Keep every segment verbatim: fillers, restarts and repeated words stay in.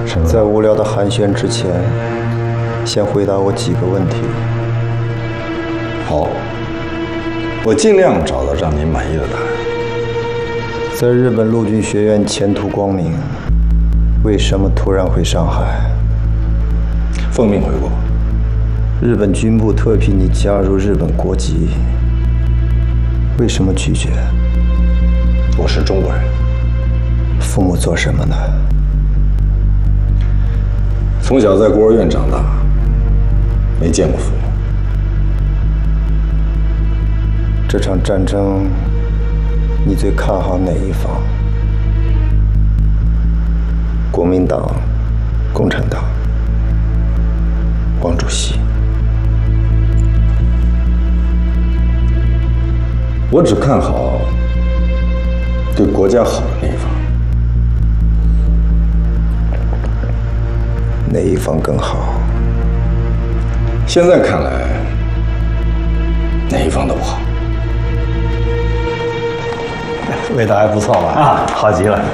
在无聊的寒暄之前，先回答我几个问题。 好，我尽量找到让您满意的答案。 在日本陆军学院前途光明，为什么突然回上海？ 奉命回国。 日本军部特批你加入日本国籍，为什么拒绝？ 我是中国人。 父母做什么呢？ 从小在孤儿院长大，没见过父母。 这场战争，你最看好哪一方？国民党、共产党、王主席？ 我只看好对国家好的那一方。 哪一方更好？ 现在看来，哪一方都不好。 味道还不错吧？ 啊，好极了。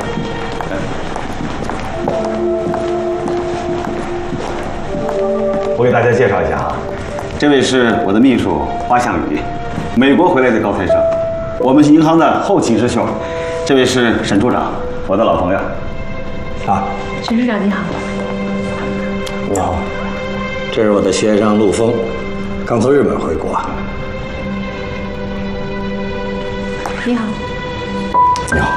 我给大家介绍一下啊，这位是我的秘书花向宇，美国回来的高材生，我们是银行的后起之秀。这位是沈处长，我的老朋友。 啊， 沈处长你好。 你好，这是我的学生陆峰，刚从日本回国。 你好。 你好。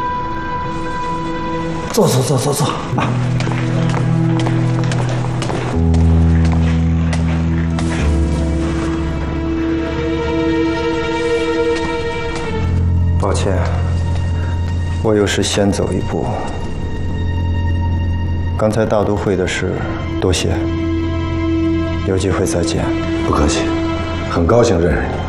坐坐坐坐坐啊。 抱歉，我有事先走一步。刚才大都会的事，多谢，有机会再见。 不客气，很高兴认识你。